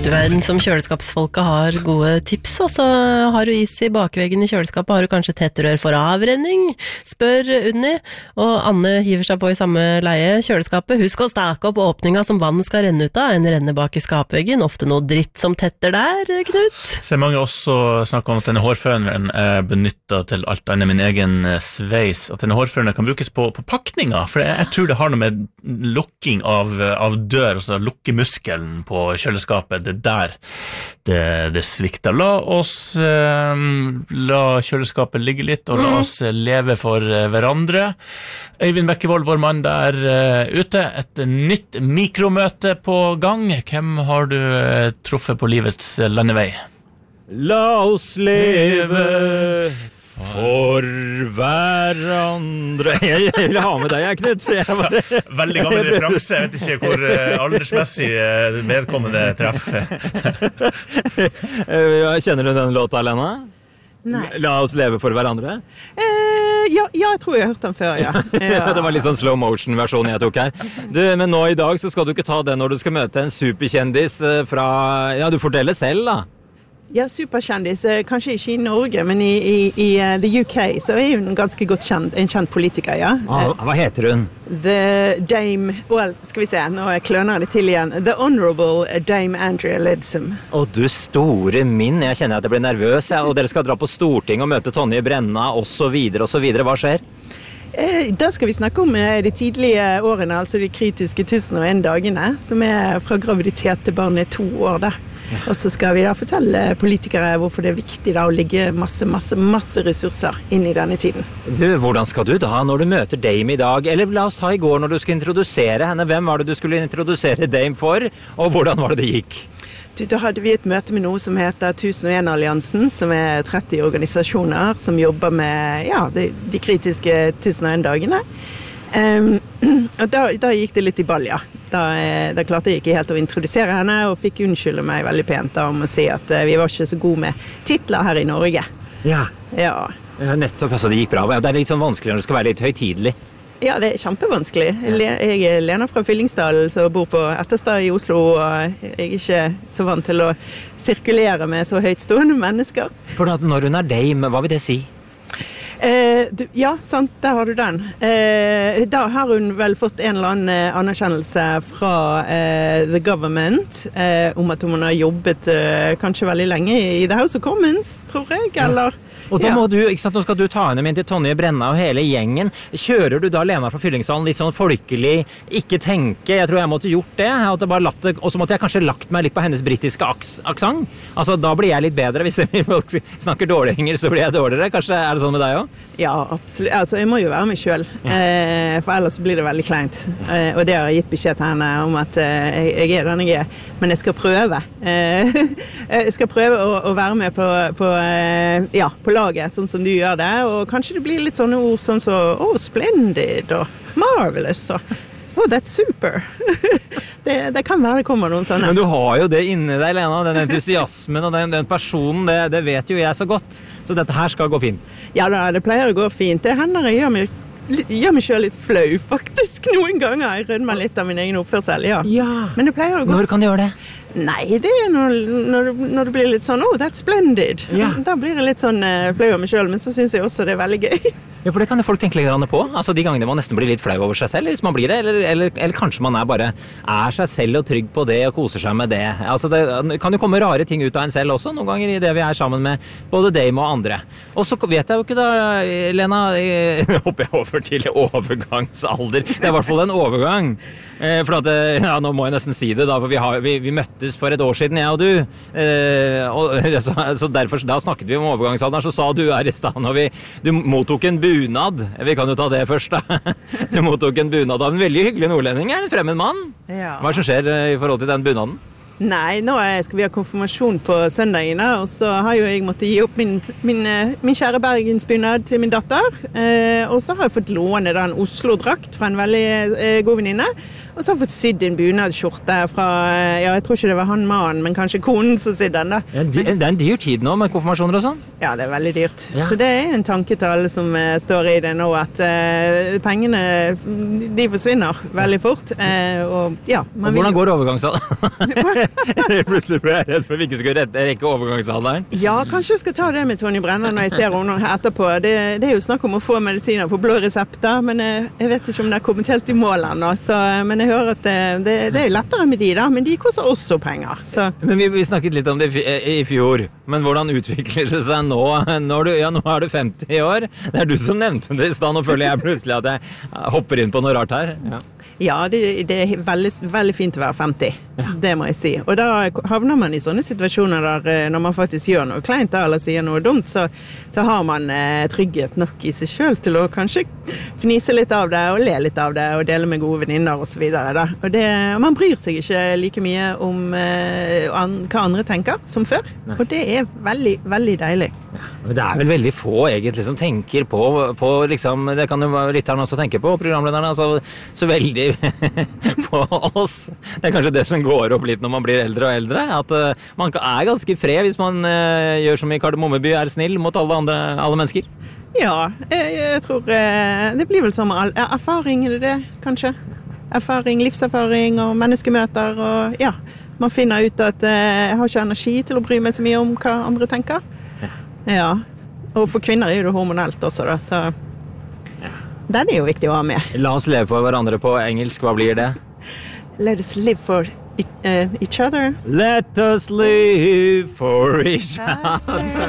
Du verden som kjøleskapsfolket har gode tips, altså. Har du is I bakveggen I kjøleskapet, har du kanskje tettrør for avrenning? Spør Unni, og Anne hiver seg på I samme leie. Kjøleskapet, husk å stake opp åpninga som vannet skal renne ut av, en renne bak I skapveggen, ofte noe dritt som tetter der, Knut. Så mange også snakker om at denne hårføreren benyttet til alt annet min egen sveis, at denne hårføreren kan brukes på pakninga, for jeg tror det har noe med lukking av dør, altså lukkemuskelen på kjøleskapet, det der det svikter. La oss la kjøleskapet ligge litt, og la oss leve for hverandre. Øyvind Bekkevold, vår mann der ute, et nytt mikromøte på gang. Hvem har du truffet på livets landevei? La oss leve for hverandre. Jeg vil ha med deg, Knut. Veldig gammel referanse. Jeg vet ikke hvor aldersmessig vedkommende treffer. Kjenner du den låta, Lena? Nei. La oss leve for hverandre? Ja, jeg tror jeg har hørt den før, ja. Det var litt sånn slow motion-versjon jeg tok her. Men nå I dag så skal du ikke ta det når du skal møte en superkjendis fra... Ja, du forteller selv, da. Ja, superkjendis, kanskje ikke I Norge, men I the UK, så hun en ganske godt en kjent politiker, ja. Hva heter hun? The Dame, skal vi se, nå kløner det til igjen. The Honorable Dame Andrea Leadsom. Å, du store min, jeg kjenner at jeg blir nervøs, og dere skal dra på Stortinget og møte Tonje Brenna, og så videre, og så videre. Hva skjer? Da skal vi snakke om de tidlige årene, altså de kritiske 1001 dagene, som fra graviditet til barnet 2 år da. Ja. Og så skal vi da fortelle politikere hvorfor det viktig da å legge masse ressurser inn I denne tiden. Du, hvordan skal du da når du møter Dame I dag? Eller la oss ta I går når du skulle introdusere henne. Hvem var det du skulle introdusere Dame for? Og hvordan var det gikk? Da hadde vi et møte med noe som heter 1001-alliansen, som 30 organisasjoner som jobber med de kritiske 1001 dagene. Og da gikk det litt I ball, ja. Da klarte jeg ikke helt å introdusere henne, og fikk unnskylde meg veldig pent om å si at vi var ikke så gode med titler her I Norge. Ja. Ja. Nettopp, altså det gikk bra. Det litt sånn vanskelig når det skal være litt høytidelig. Ja, det kjempevanskelig. Jeg Lena fra Fyllingsdalen, som bor på Etterstad I Oslo, og jeg ikke så vant til å sirkulere med så høytstående mennesker. For når hun dame, hva vil det si? Ja, sant, der har du den. Da har hun vel fått en eller annen anerkjennelse fra the government om at hun har jobbet kanskje veldig lenge I The House of Commons, tror jeg, eller... Og da må du, ikke sant, nå skal du ta henne min til Tonje Brenna og hele gjengen. Kjører du da Lena fra Fyllingsdalen litt sånn folkelig, ikke tenke, jeg tror jeg måtte gjort det, og så måtte jeg kanskje lagt meg litt på hennes brittiske aksent. Altså, da blir jeg litt bedre, hvis folk snakker dårlig engelsk, så blir jeg dårligere. Kanskje det sånn med deg også? Ja, absolutt. Altså, jeg må jo være meg selv, for ellers blir det veldig kleint. Og det har jeg gitt beskjed til henne om at jeg den jeg men jeg skal prøve. Jeg skal prøve å være med på laget, sånn som du gjør det, og kanskje det blir litt sånne ord sånn så, splendid, og marvelous, og that's super. det kan være det kommer noen sånne. Men du har jo det inni deg, Lena, den entusiasmen og den personen, det vet jo jeg så godt, så dette her skal gå fint. Ja da, det pleier å gå fint. Det hender jeg gjør meg selv litt flau, faktisk. Noen ganger jeg rødmer litt av min egen oppførsel, ja. Men det pleier å gå. Når kan du gjøre det? Nei, det når det blir litt sånn, that's splendid. Da blir det litt sånn flau av meg selv, men så synes jeg også det veldig gøy. Ja, for det kan jo folk tenke litt på. Altså de gangene man nesten blir litt flau over seg selv, hvis man blir det, eller kanskje man bare seg selv og trygg på det og koser seg med det. Altså det kan jo komme rare ting ut av en selv også, noen ganger I det vi sammen med både Dame og andre. Og så vet jeg jo ikke da, Lena, hopper jeg over til overgangsalder. Det I hvert fall en overgang. For at, nå må jeg nesten si det da, for vi møttes for et år siden, jeg og du. Så derfor, da snakket vi om overgangsalderen, så sa du I stedet, når du mottok en bunad. Vi kan jo ta det først da. Du mottok en bunad av en veldig hyggelig nordlending, en fremmed mann. Hva som skjer I forhold til den bunaden? Nei, nå skal vi ha konfirmasjon på søndagene, og så har jo jeg måttet gi opp min kjære Bergensbunad til min datter, og så har jeg fått låne den Oslo-drakt fra en veldig god venninne, Og så har jeg fått sydd en bunadskjorte fra, jeg tror ikke det var han mannen, men kanskje konen som sydde den da. Det er en dyr tid nå med konfirmasjoner og sånn. Ja, det er veldig dyrt. Ja. Så det er en tanke til alle som står i det nå, at pengene, de forsvinner veldig fort. Og ja, og hvordan går overgangsalderen? Plutselig ble jeg redd for vi ikke skulle rekke overgangsalderen. Ja, kanskje jeg skal ta det med Tonje Brenna når jeg ser henne etterpå. Det er jo snakk om å få medisiner på blå resepter, men jeg vet ikke om det er kommet helt i mål ennå. Men jeg hører at det er jo lettere med de da, men de koster også penger. Så. Men vi snakket litt om det i fjor, men hvordan utvikler det seg nå? Nå er du 50 år. Det er du som nevnte det i stedet, nå føler jeg plutselig at jeg hopper inn på noe rart her. Ja, det er veldig, veldig fint å være 50, det må jeg si. Og da havner man i sånne situasjoner der når man faktisk gjør noe kleint eller sier noe dumt, så har man trygghet nok i seg selv til å kanskje fnise litt av det og le litt av det og dele med gode venninner og så videre. Da. Og man bryr seg ikke like mye om hva andre tenker som før, og det er veldig, veldig deilig. Men det er vel veldig få egentlig som tenker på liksom, det kan jo lytterne også tenke på, programlederne, altså så veldig på oss. Det er kanskje det som går opp litt når man blir eldre og eldre, at man er ganske fred hvis man gjør som i Kardemommeby, er snill mot alle mennesker. Ja, jeg tror det blir vel som erfaring, er det kanskje? Erfaring, livserfaring og menneskemøter, og ja, man finner ut at jeg har ikke energi til å bry meg så mye om hva andre tenker. Ja, og for kvinner er det hormonelt også da, så den er jo viktig å ha med. La oss leve for hverandre på engelsk, hva blir det? Let us live for each other. Let us live for each other.